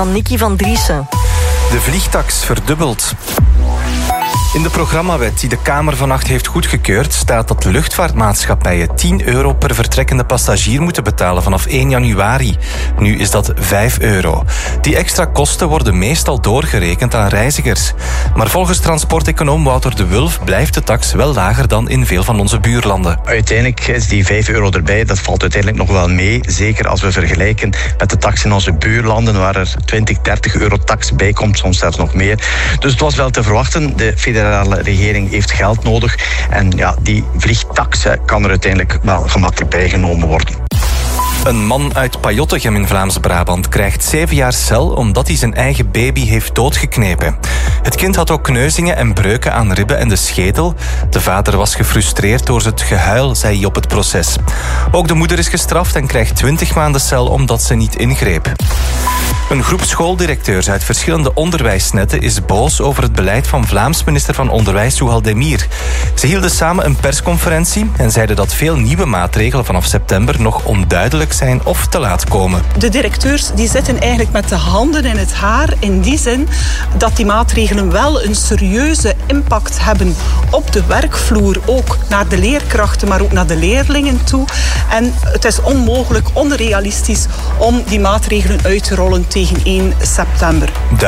Nicky van Driessen. De vliegtax verdubbelt. In de programmawet die de Kamer vannacht heeft goedgekeurd staat dat luchtvaartmaatschappijen €10 per vertrekkende passagier moeten betalen vanaf 1 januari. Nu is dat €5. Die extra kosten worden meestal doorgerekend aan reizigers. Maar volgens transporteconoom Wouter de Wulf blijft de tax wel lager dan in veel van onze buurlanden. Uiteindelijk is die €5 erbij, dat valt uiteindelijk nog wel mee. Zeker als we vergelijken met de tax in onze buurlanden, waar er 20, €30 tax bij komt, soms zelfs nog meer. Dus het was wel te verwachten. De federale regering heeft geld nodig. En ja, die vliegtax kan er uiteindelijk wel gemakkelijk bijgenomen worden. Een man uit Pajottegem in Vlaams-Brabant krijgt 7 jaar cel omdat hij zijn eigen baby heeft doodgeknepen. Het kind had ook kneuzingen en breuken aan ribben en de schedel. De vader was gefrustreerd door het gehuil, zei hij op het proces. Ook de moeder is gestraft en krijgt 20 maanden cel omdat ze niet ingreep. Een groep schooldirecteurs uit verschillende onderwijsnetten is boos over het beleid van Vlaams minister van Onderwijs Zuhal Demir. Ze hielden samen een persconferentie en zeiden dat veel nieuwe maatregelen vanaf september nog onduidelijk zijn of te laat komen. De directeurs die zitten eigenlijk met de handen in het haar in die zin dat die maatregelen wel een serieuze impact hebben op de werkvloer, ook naar de leerkrachten, maar ook naar de leerlingen toe. En het is onmogelijk, onrealistisch om die maatregelen uit te rollen tegen 1 september.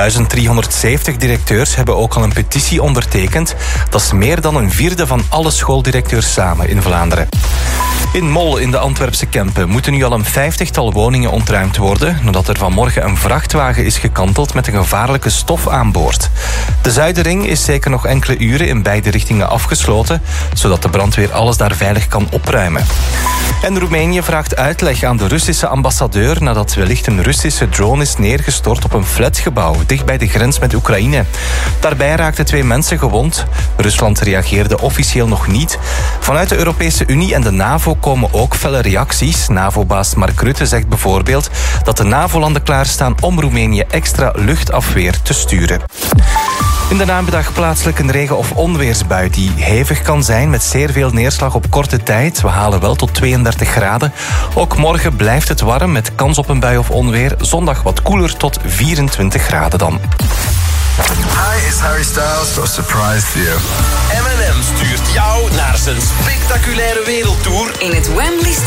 1370 directeurs hebben ook al een petitie ondertekend. Dat is meer dan een vierde van alle schooldirecteurs samen in Vlaanderen. In Mol in de Antwerpse Kempen moeten nu al een 50-tal woningen ontruimd worden, nadat er vanmorgen een vrachtwagen is gekanteld met een gevaarlijke stof aan boord. De Zuiderring is zeker nog enkele uren in beide richtingen afgesloten, zodat de brandweer alles daar veilig kan opruimen. En Roemenië vraagt uitleg aan de Russische ambassadeur nadat wellicht een Russische drone is neergestort op een flatgebouw dicht bij de grens met Oekraïne. Daarbij raakten 2 mensen gewond. Rusland reageerde officieel nog niet. Vanuit de Europese Unie en de NAVO komen ook felle reacties. NAVO-baas Mark Rutte zegt bijvoorbeeld dat de NAVO-landen klaarstaan om Roemenië extra luchtafweer te sturen. In de namiddag plaatselijk een regen- of onweersbui die hevig kan zijn met zeer veel neerslag op korte tijd. We halen wel tot 32 graden. Ook morgen blijft het warm met kans op een bui of onweer. Zondag wat koeler tot 24 graden dan. Hi, it's Harry Styles. Got a surprise for you. M&M stuurt jou naar zijn spectaculaire wereldtour in het Wembley